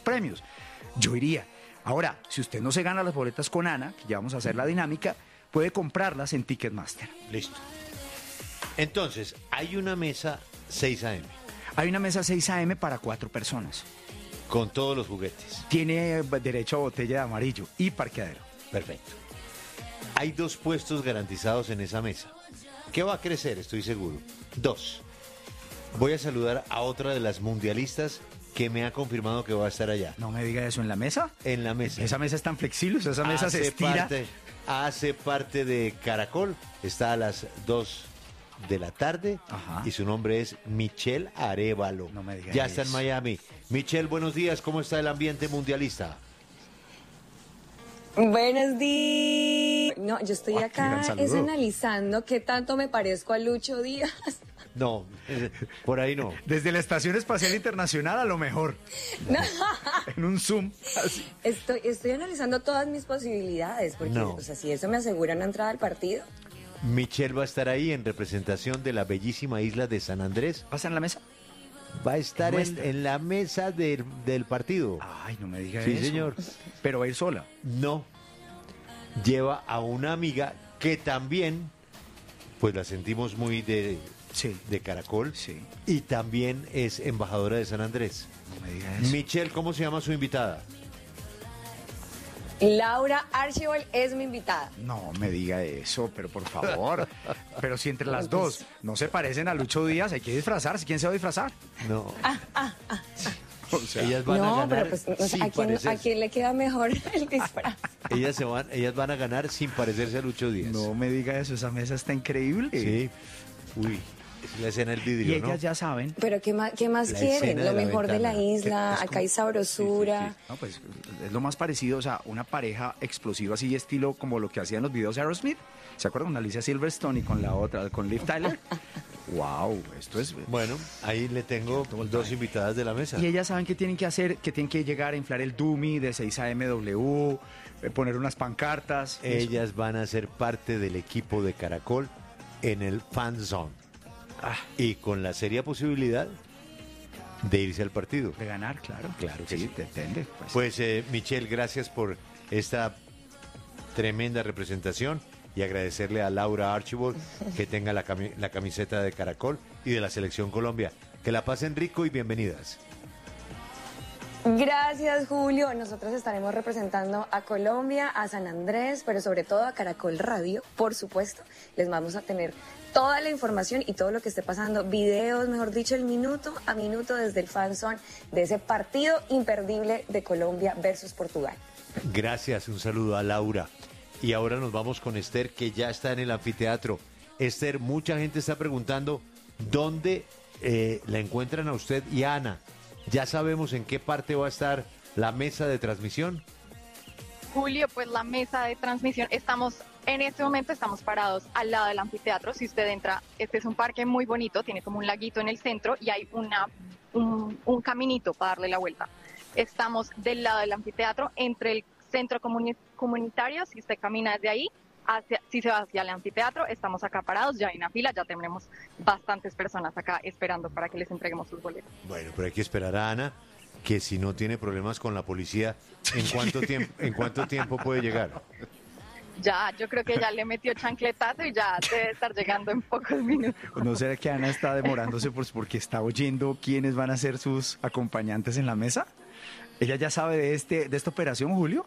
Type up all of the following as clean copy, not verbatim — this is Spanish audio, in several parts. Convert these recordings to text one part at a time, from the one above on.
premios. Yo iría. Ahora, si usted no se gana las boletas con Ana, que ya vamos a hacer la dinámica, puede comprarlas en Ticketmaster. Listo. Entonces, hay una mesa 6 AM Hay una mesa 6 AM para 4 personas. con todos los juguetes. Tiene derecho a botella de amarillo y parqueadero. Perfecto. Hay 2 puestos garantizados en esa mesa. ¿Qué va a crecer? Estoy seguro. 2. Voy a saludar a otra de las mundialistas que me ha confirmado que va a estar allá. No me diga eso en la mesa. En la mesa. Esa mesa es tan flexible, o sea, esa mesa se estira. Hace parte de Caracol. Está a las 2 de la tarde. Ajá. Y su nombre es Michelle Arévalo. No me diga ya está eso. en Miami. Michelle, buenos días. ¿Cómo está el ambiente mundialista? Buenos días. No, yo estoy Qué acá gran saludo. es analizando qué tanto me parezco a Lucho Díaz. No, por ahí no. Desde la Estación Espacial Internacional a lo mejor. No, En un Zoom. Así. estoy analizando todas mis posibilidades, porque No. o sea, si eso me asegura una entrada al partido. Michelle va a estar ahí en representación de la bellísima isla de San Andrés. ¿Pasa en la mesa? Va a estar Nuestra. en la mesa del partido. Ay, no me diga Sí, eso. señor. Pero va a ir sola. No. Lleva a una amiga que también, pues la sentimos muy Sí. de Caracol. Sí. Y también es embajadora de San Andrés. No me diga eso. Michelle, ¿cómo se llama su invitada? Laura Archibald es mi invitada. No me diga eso, pero por favor. Pero si entre las dos no se parecen a Lucho Díaz, hay que disfrazarse. ¿Quién se va a disfrazar? No. O sea, Ellas van a No, ganar pero pues no sé, sin ¿a quién parecerse. le queda mejor el disfraz? Ellas van a ganar sin parecerse a Lucho Díaz. no me diga eso, esa mesa está increíble. Sí. Uy, es la escena del Y vidrio, ellas ¿no? ya saben. Pero ¿qué más La quieren? escena Lo de la mejor de la ventana. isla, Es acá hay como- sabrosura. Sí. No, pues es lo más parecido, o sea, una pareja explosiva así estilo como lo que hacían los videos de Aerosmith. ¿Se acuerdan con Alicia Silverstone y con la otra, con Liv Tyler? Wow, esto es... Bueno, ahí le tengo 2 invitadas de la mesa. Y ellas saben qué tienen que hacer, que tienen que llegar a inflar el dummy de 6 AMW, poner unas pancartas. Ellas van a ser parte del equipo de Caracol en el Fan Zone. Y con la seria posibilidad de irse al partido. De ganar, claro. Claro que sí. Depende. Pues Michelle, gracias por esta tremenda representación y agradecerle a Laura Archibald que tenga la camiseta de Caracol y de la Selección Colombia. Que la pasen rico y bienvenidas. Gracias, Julio. Nosotros estaremos representando a Colombia, a San Andrés, pero sobre todo a Caracol Radio, por supuesto. Les vamos a tener toda la información y todo lo que esté pasando, videos, mejor dicho, el minuto a minuto desde el fan zone de ese partido imperdible de Colombia versus Portugal. Gracias, un saludo a Laura. Y ahora nos vamos con Esther, que ya está en el anfiteatro. Esther, mucha gente está preguntando dónde la encuentran a usted y a Ana. ¿Ya sabemos en qué parte va a estar la mesa de transmisión? Julio, pues la mesa de transmisión, en este momento estamos parados al lado del anfiteatro. Si usted entra, este es un parque muy bonito, tiene como un laguito en el centro y hay un caminito para darle la vuelta. Estamos del lado del anfiteatro, entre el centro comunitario. Si usted camina desde ahí, si se va hacia el anfiteatro, estamos acá parados, ya hay una fila, ya tenemos bastantes personas acá esperando para que les entreguemos sus boletos. Bueno, pero hay que esperar a Ana, que si no tiene problemas con la policía, ¿en cuánto tiempo puede llegar? Ya, yo creo que ya le metió chancletazo y ya debe estar llegando en pocos minutos. ¿No será que Ana está demorándose porque está oyendo quiénes van a ser sus acompañantes en la mesa? ¿Ella ya sabe de esta operación, Julio?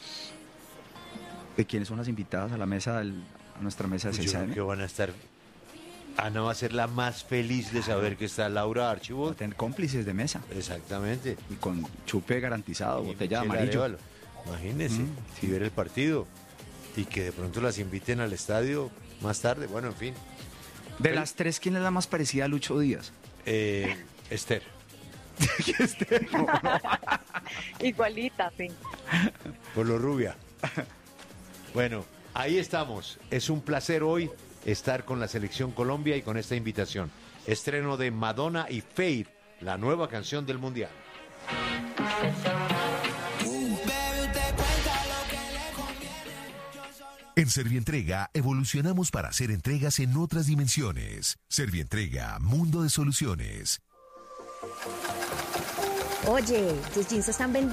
¿De quiénes son las invitadas a la mesa, a nuestra mesa de Yo 6 creo AM? que van a estar... Ana va a ser la más feliz de saber que está Laura Va a Archibald. tener cómplices de mesa Exactamente. y con chupe garantizado, Y botella de Michelle amarillo. Arévalo. Imagínese, si ver el partido y que de pronto las inviten al estadio más tarde. Bueno, en fin. De las tres, ¿quién es la más parecida a Lucho Díaz? Esther. Igualita, sí. Por lo rubia. Bueno, ahí estamos. Es un placer hoy estar con la Selección Colombia y con esta invitación. Estreno de Madonna y Faith, la nueva canción del Mundial. En Servientrega evolucionamos para hacer entregas en otras dimensiones. Servientrega, mundo de soluciones. Oye, tus jeans están vendiendo.